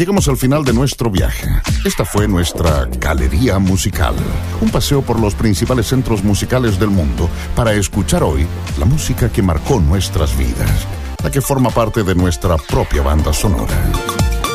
Llegamos al final de nuestro viaje. Esta fue nuestra Galería Musical, un paseo por los principales centros musicales del mundo para escuchar hoy la música que marcó nuestras vidas, la que forma parte de nuestra propia banda sonora.